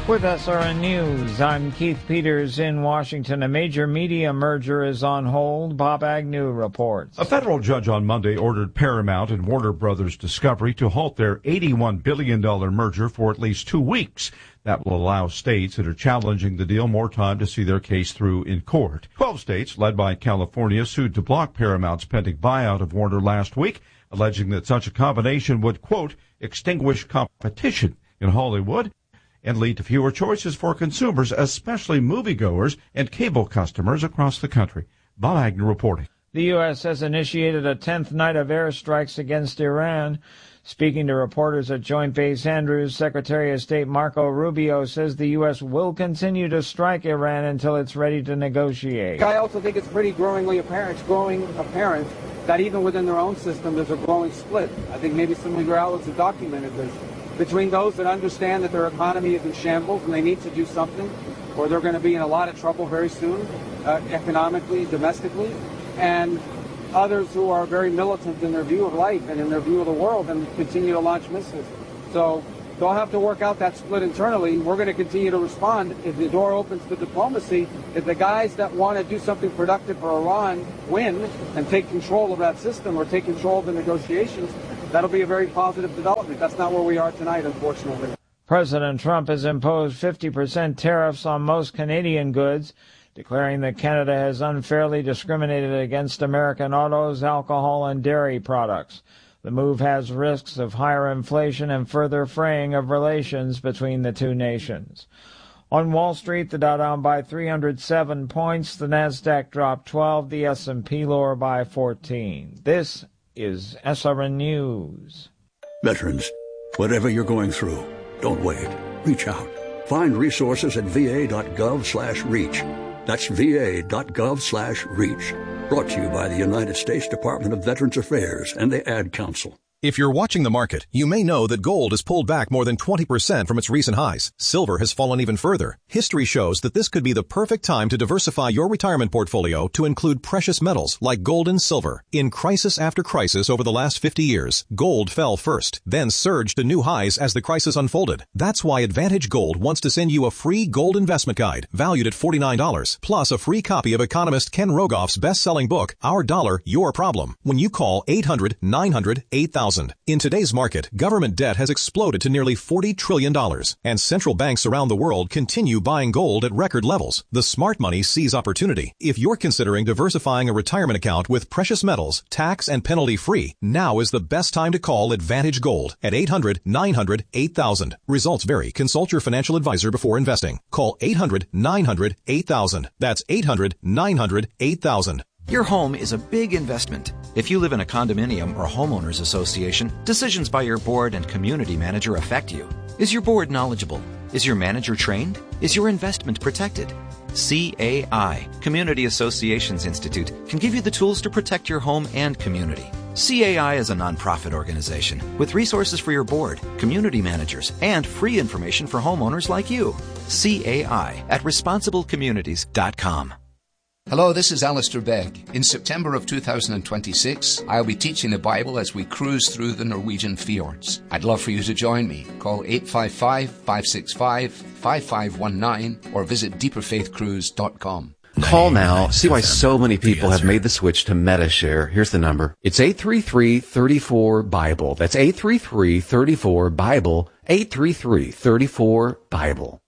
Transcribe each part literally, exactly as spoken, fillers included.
With S R N News, I'm Keith Peters in Washington. A major media merger is on hold. Bob Agnew reports. A federal judge on Monday ordered Paramount and Warner Brothers Discovery to halt their eighty-one billion dollars merger for at least two weeks. That will allow states that are challenging the deal more time to see their case through in court. Twelve states, led by California, sued to block Paramount's pending buyout of Warner last week, alleging that such a combination would, quote, extinguish competition in Hollywood and lead to fewer choices for consumers, especially moviegoers and cable customers across the country. Bob Agnew reporting. The U S has initiated a tenth night of airstrikes against Iran. Speaking to reporters at Joint Base Andrews, Secretary of State Marco Rubio says the U S will continue to strike Iran until it's ready to negotiate. I also think it's pretty growingly apparent, it's growing apparent that even within their own system there's a growing split. I think maybe some of your outlets have documented this. Between those that understand that their economy is in shambles and they need to do something, or they're going to be in a lot of trouble very soon, uh, economically, domestically, and others who are very militant in their view of life and in their view of the world and continue to launch missiles. So they'll have to work out that split internally. We're going to continue to respond. If the door opens to diplomacy, if the guys that want to do something productive for Iran win and take control of that system or take control of the negotiations, that'll be a very positive development. That's not where we are tonight, unfortunately. President Trump has imposed fifty percent tariffs on most Canadian goods, declaring that Canada has unfairly discriminated against American autos, alcohol, and dairy products. The move has risks of higher inflation and further fraying of relations between the two nations. On Wall Street, the Dow down by three hundred seven points, the Nasdaq dropped twelve, the S and P lower by fourteen. This is S R N News. Veterans, whatever you're going through, don't wait. Reach out. Find resources at va.gov slash reach. That's va.gov slash reach. Brought to you by the United States Department of Veterans Affairs and the Ad Council. If you're watching the market, you may know that gold has pulled back more than twenty percent from its recent highs. Silver has fallen even further. History shows that this could be the perfect time to diversify your retirement portfolio to include precious metals like gold and silver. In crisis after crisis over the last fifty years, gold fell first, then surged to new highs as the crisis unfolded. That's why Advantage Gold wants to send you a free gold investment guide valued at forty-nine dollars, plus a free copy of economist Ken Rogoff's best-selling book, Our Dollar, Your Problem, when you call eight hundred nine hundred eight thousand. In today's market, government debt has exploded to nearly forty trillion dollars, and central banks around the world continue buying gold at record levels. The smart money sees opportunity. If you're considering diversifying a retirement account with precious metals, tax and penalty free, now is the best time to call Advantage Gold at eight hundred nine hundred eight thousand. Results vary. Consult your financial advisor before investing. Call eight hundred nine hundred eight thousand. That's eight hundred nine hundred eight thousand. Your home is a big investment. If you live in a condominium or homeowners association, decisions by your board and community manager affect you. Is your board knowledgeable? Is your manager trained? Is your investment protected? C A I, Community Associations Institute, can give you the tools to protect your home and community. C A I is a nonprofit organization with resources for your board, community managers, and free information for homeowners like you. C A I at responsible communities dot com. Hello, this is Alistair Begg. In September of two thousand twenty-six, I'll be teaching the Bible as we cruise through the Norwegian fjords. I'd love for you to join me. Call eight five five, five six five, five five one nine or visit deeper faith cruise dot com. Call now. See why so many people have made the switch to MetaShare. Here's the number. It's eight three three, three four, Bible. That's eight three three, three four, Bible. eight three three, three four, Bible.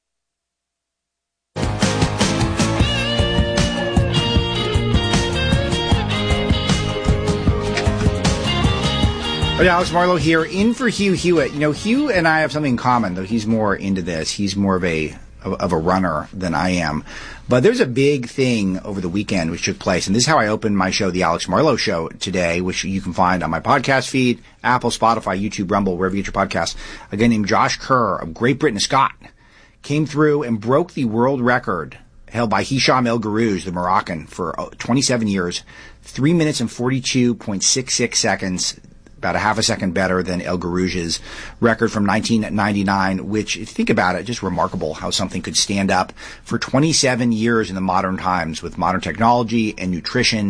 All right, Alex Marlowe here, in for Hugh Hewitt. You know, Hugh and I have something in common, though he's more into this. He's more of a of a runner than I am. But there's a big thing over the weekend which took place, and this is how I opened my show, The Alex Marlowe Show, today, which you can find on my podcast feed, Apple, Spotify, YouTube, Rumble, wherever you get your podcasts. A guy named Josh Kerr of Great Britain, Scott, came through and broke the world record held by Hisham El Garouj, the Moroccan, for twenty-seven years, three minutes and forty-two point six six seconds. About a half a second better than El Garouj's record from nineteen ninety-nine, which, if you think about it, just remarkable how something could stand up for twenty-seven years in the modern times with modern technology and nutrition,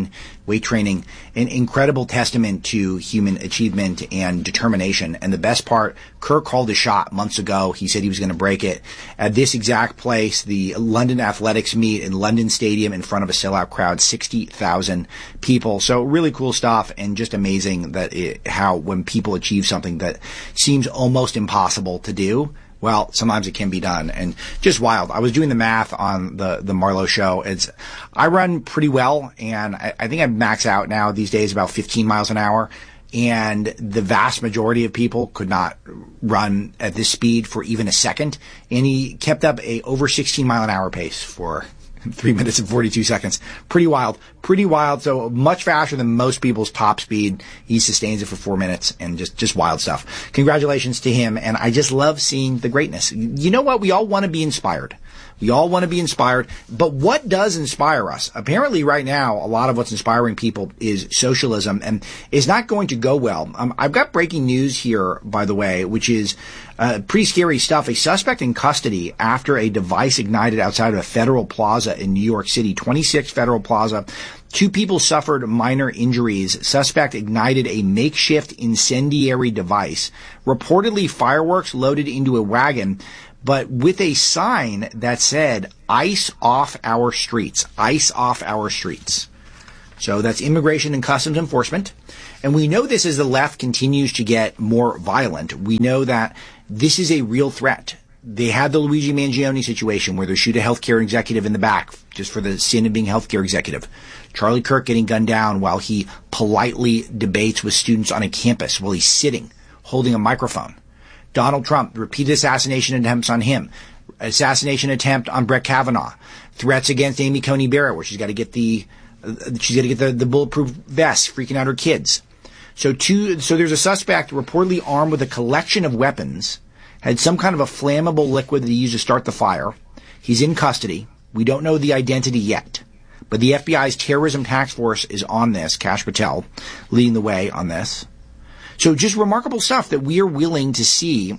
weight training, an incredible testament to human achievement and determination. And the best part, Kirk called a shot months ago. He said he was going to break it at this exact place, the London Athletics meet in London Stadium in front of a sellout crowd, sixty thousand people. So really cool stuff, and just amazing that it, how when people achieve something that seems almost impossible to do, well, sometimes it can be done, and just wild. I was doing the math on the, the Marlowe show. It's, I run pretty well, and I, I think I max out now these days about fifteen miles an hour, and the vast majority of people could not run at this speed for even a second, and he kept up a over sixteen mile an hour pace for three minutes and forty-two seconds. Pretty wild. Pretty wild. So much faster than most people's top speed. He sustains it for four minutes and just, just wild stuff. Congratulations to him. And I just love seeing the greatness. You know what? We all want to be inspired. We all want to be inspired. But what does inspire us? Apparently right now, a lot of what's inspiring people is socialism, and is not going to go well. Um, I've got breaking news here, by the way, which is uh, pretty scary stuff. A suspect in custody after a device ignited outside of a Federal Plaza in New York City, twenty-six Federal Plaza. Two people suffered minor injuries. Suspect ignited a makeshift incendiary device, reportedly fireworks loaded into a wagon, but with a sign that said, "Ice off our streets." Ice off our streets. So that's Immigration and Customs Enforcement. And we know this as the left continues to get more violent. We know that this is a real threat. They had the Luigi Mangione situation where they shoot a healthcare executive in the back just for the sin of being a healthcare executive. Charlie Kirk getting gunned down while he politely debates with students on a campus while he's sitting, holding a microphone. Donald Trump, repeated assassination attempts on him. Assassination attempt on Brett Kavanaugh. Threats against Amy Coney Barrett, where she's got to get the uh, she's got to get the, the bulletproof vest, freaking out her kids. So two, so there's a suspect reportedly armed with a collection of weapons, had some kind of a flammable liquid that he used to start the fire. He's in custody. We don't know the identity yet, but the F B I's terrorism task force is on this. Kash Patel leading the way on this. So just remarkable stuff that we are willing to see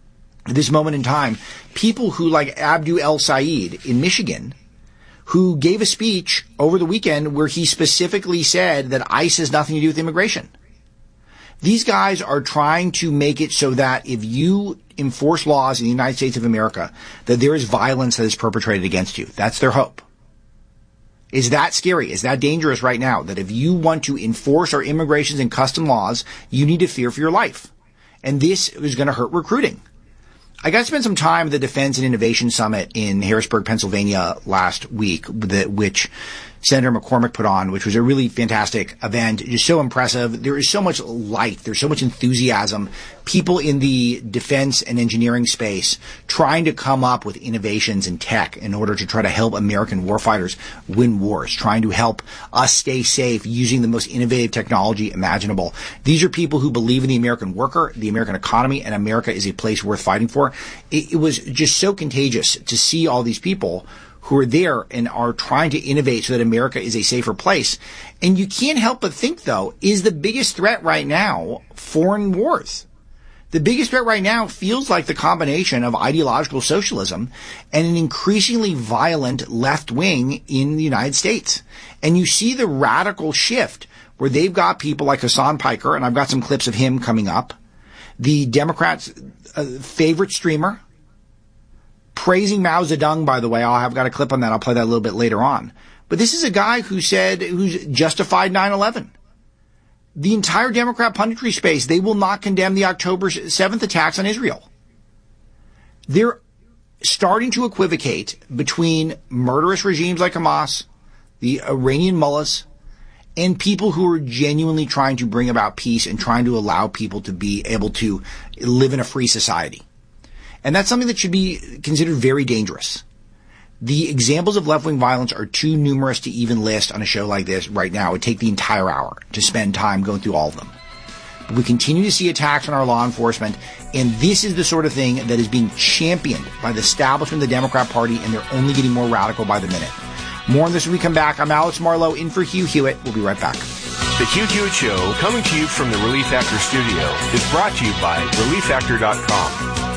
at this moment in time. People who, like Abdu El Said in Michigan, who gave a speech over the weekend where he specifically said that ICE has nothing to do with immigration. These guys are trying to make it so that if you enforce laws in the United States of America, that there is violence that is perpetrated against you. That's their hope. Is that scary? Is that dangerous right now? That if you want to enforce our immigration and custom laws, you need to fear for your life. And this is going to hurt recruiting. I got to spend some time at the Defense and Innovation Summit in Harrisburg, Pennsylvania last week, which Senator McCormick put on, which was a really fantastic event. Just so impressive. There is so much light. There's so much enthusiasm. People in the defense and engineering space trying to come up with innovations in tech in order to try to help American warfighters win wars, trying to help us stay safe using the most innovative technology imaginable. These are people who believe in the American worker, the American economy, and America is a place worth fighting for. It, it was just so contagious to see all these people who are there and are trying to innovate so that America is a safer place. And you can't help but think, though, is the biggest threat right now foreign wars? The biggest threat right now feels like the combination of ideological socialism and an increasingly violent left wing in the United States. And you see the radical shift where they've got people like Hassan Piker, and I've got some clips of him coming up, the Democrats' uh, favorite streamer, praising Mao Zedong, by the way. I'll have got a clip on that. I'll play that a little bit later on. But this is a guy who said, who's justified nine eleven. The entire Democrat punditry space, they will not condemn the October seventh attacks on Israel. They're starting to equivocate between murderous regimes like Hamas, the Iranian mullahs, and people who are genuinely trying to bring about peace and trying to allow people to be able to live in a free society. And that's something that should be considered very dangerous. The examples of left-wing violence are too numerous to even list on a show like this right now. It would take the entire hour to spend time going through all of them. But we continue to see attacks on our law enforcement, and this is the sort of thing that is being championed by the establishment of the Democrat Party, and they're only getting more radical by the minute. More on this when we come back. I'm Alex Marlowe, in for Hugh Hewitt. We'll be right back. The Hugh Hewitt Show, coming to you from the Relief Factor studio, is brought to you by relief factor dot com.